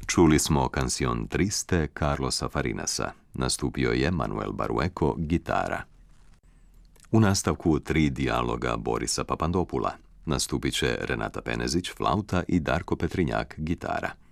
Čuli smo Canción Triste Carlosa Farinasa. Nastupio je Manuel Barueco, gitara. U nastavku 3 dijaloga Borisa Papandopula. Nastupit će Renata Penezić, flauta i Darko Petrinjak, gitara.